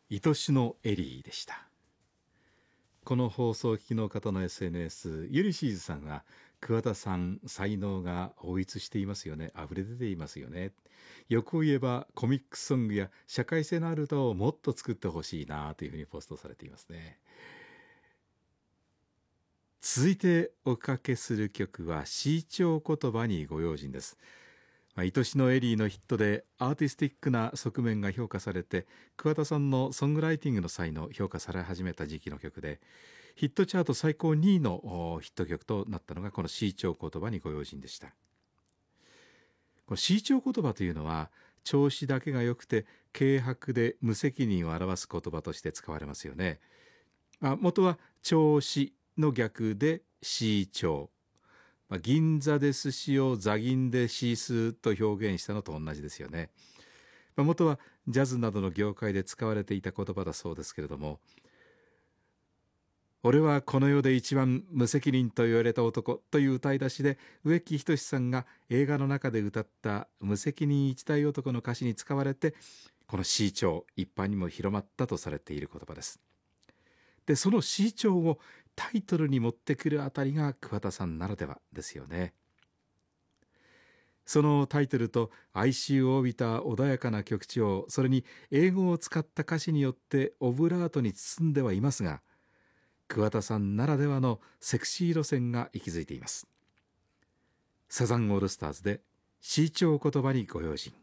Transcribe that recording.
愛しのエリーでした。この放送を聞きの方の SNS、 ユリシーズさんは、桑田さん才能が追いつしていますよね、溢れ出ていますよね、欲を言えばコミックソングや社会性のある歌をもっと作ってほしいなというふうにポストされていますね。続いておかけする曲はシーチョー言葉にご用心です。愛しのエリーのヒットでアーティスティックな側面が評価されて、桑田さんのソングライティングの才能評価され始めた時期の曲で、ヒットチャート最高2位のヒット曲となったのがこのシーチョー言葉にご用心でした。このシーチョー言葉というのは、調子だけが良くて軽薄で無責任を表す言葉として使われますよね。元は調子の逆でシーチョー、銀座で寿司を座銀でシースーと表現したのと同じですよね。元はジャズなどの業界で使われていた言葉だそうですけれども、俺はこの世で一番無責任と言われた男という歌い出しで、植木等さんが映画の中で歌った無責任一代男の歌詞に使われて、このシーチョー一般にも広まったとされている言葉です。で、そのシーチョーをタイトルに持ってくるあたりが桑田さんならではですよね。そのタイトルと哀愁を帯びた穏やかな曲調、それに英語を使った歌詞によってオブラートに包んではいますが、桑田さんならではのセクシー路線が息づいています。サザンオールスターズでシーチョー言葉にご用心。